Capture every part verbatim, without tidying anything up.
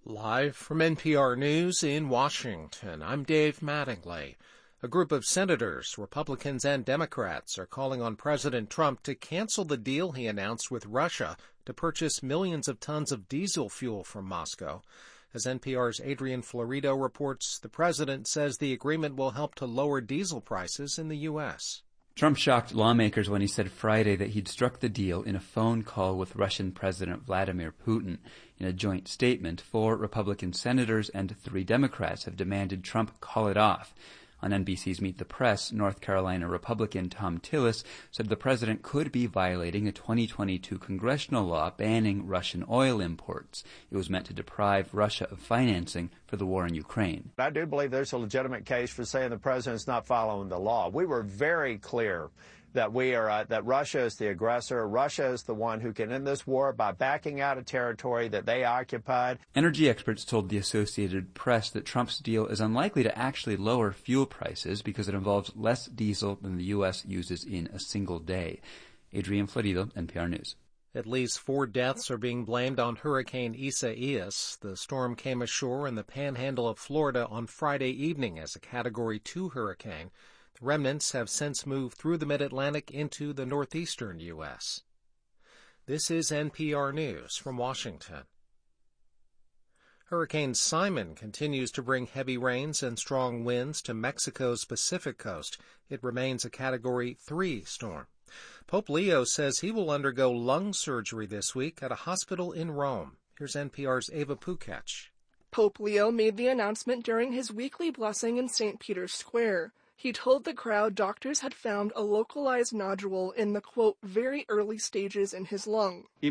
Live from N P R News in Washington, I'm Dave Mattingly. A group of senators, Republicans and Democrats, are calling on President Trump to cancel the deal he announced with Russia to purchase millions of tons of diesel fuel from Moscow. As N P R's Adrian Florido reports, the president says the agreement will help to lower diesel prices in the U S Trump shocked lawmakers when he said Friday that he'd struck the deal in a phone call with Russian President Vladimir Putin. In a joint statement, four Republican senators and three Democrats have demanded Trump call it off. On N B C's Meet the Press, North Carolina Republican Thom Tillis said the president could be violating a twenty twenty-two congressional law banning Russian oil imports. It was meant to deprive Russia of financing for the war in Ukraine. I do believe there's a legitimate case for saying the president's not following the law. We were very clear that we are uh, that Russia is the aggressor. Russia is the one who can end this war by backing out of territory that they occupied. Energy experts told the Associated Press that Trump's deal is unlikely to actually lower fuel prices because it involves less diesel than the U S uses in a single day. Adrian Florido, N P R News. At least four deaths are being blamed on Hurricane Isaias. The storm came ashore in the panhandle of Florida on Friday evening as a Category two hurricane. The remnants have since moved through the mid-Atlantic into the northeastern U S This is N P R News from Washington. Hurricane Simon continues to bring heavy rains and strong winds to Mexico's Pacific coast. It remains a Category three storm. Pope Leo says he will undergo lung surgery this week at a hospital in Rome. Here's N P R's Ava Pukach. Pope Leo made the announcement during his weekly blessing in Saint Peter's Square. He told the crowd doctors had found a localized nodule in the, quote, very early stages in his lung. He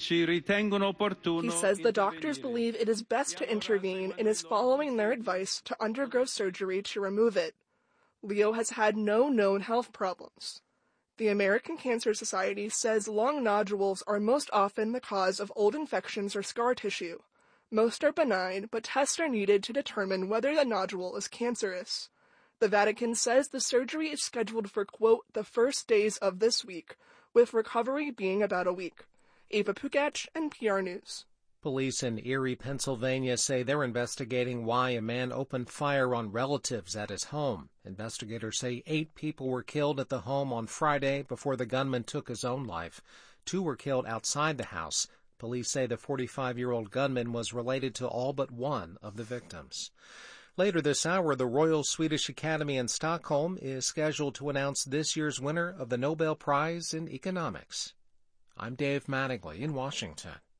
says the doctors believe it is best to intervene and is following their advice to undergo surgery to remove it. Leo has had no known health problems. The American Cancer Society says lung nodules are most often the cause of old infections or scar tissue. Most are benign, but tests are needed to determine whether the nodule is cancerous. The Vatican says the surgery is scheduled for, quote, the first days of this week, with recovery being about a week. Ava Pukach, N P R News. Police in Erie, Pennsylvania say they're investigating why a man opened fire on relatives at his home. Investigators say eight people were killed at the home on Friday before the gunman took his own life. Two were killed outside the house. Police say the forty-five-year-old gunman was related to all but one of the victims. Later this hour, the Royal Swedish Academy in Stockholm is scheduled to announce this year's winner of the Nobel Prize in Economics. I'm Dave Mattingly in Washington.